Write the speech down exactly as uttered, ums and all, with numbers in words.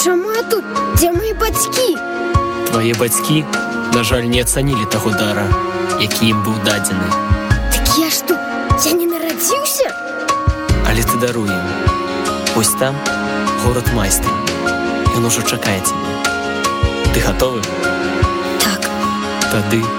Чаму я тут? Дзе мои бацькі? Твае бацькі, на жаль, не ацанілі таго дара, які ім быў дадзены. Так я што, я не нарадзіўся? Але ты даруй ім. Вось там горад майстраў. Ён ужо чакае цябе. Ты гатовы? Так. Тады